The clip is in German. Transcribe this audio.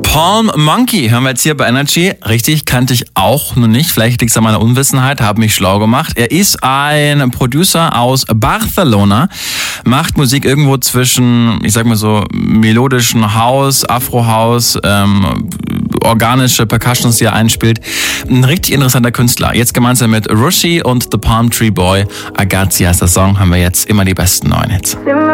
Palm Monkey hören wir jetzt hier bei Energy. Richtig, kannte ich auch noch nicht. Vielleicht liegt es an meiner Unwissenheit, habe mich schlau gemacht. Er ist ein Producer aus Barcelona, macht Musik irgendwo zwischen, ich sag mal so, melodischen House, Afro-House, organische Percussions, die er einspielt. Ein richtig interessanter Künstler. Jetzt gemeinsam mit Rushi und The Palm Tree Boy. Agazi heißt der Song, haben wir jetzt immer die besten neuen Hits.